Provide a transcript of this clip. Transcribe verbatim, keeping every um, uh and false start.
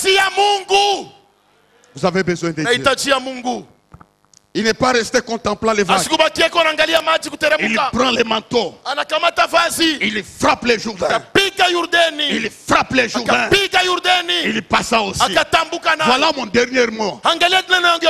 Vous avez besoin de Dieu. Nahitaji Mungu. Il n'est pas resté contemplant les vagues. Asikubakia kuangalia maji Il kuteremka. prend les manteaux. Anakamata vazi. Il frappe les Jourdains. Akapiga Yordani. Il frappe les Jourdains. Akapiga Yordani. Il passa aussi. Akatambuka nayo. Voilà mon dernier mot. Angalia tena